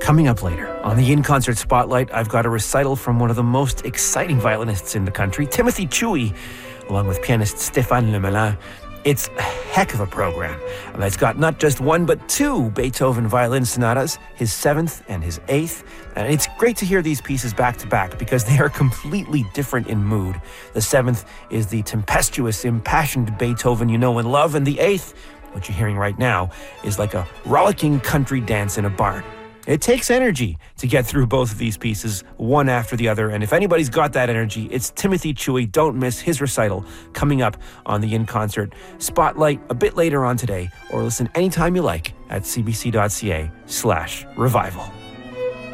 Coming up later, on the In Concert Spotlight, I've got a recital from one of the most exciting violinists in the country, Timothy Chewy, along with pianist Stéphane Lemelin. It's a heck of a program, and it's got not just one but two Beethoven violin sonatas, his 7th and his 8th, and it's great to hear these pieces back to back because they are completely different in mood. The 7th is the tempestuous, impassioned Beethoven you know and love, and the 8th, what you're hearing right now, is like a rollicking country dance in a barn. It takes energy to get through both of these pieces, one after the other, and if anybody's got that energy, it's Timothy Chewy. Don't miss his recital coming up on the In Concert Spotlight a bit later on today, or listen anytime you like at cbc.ca/revival.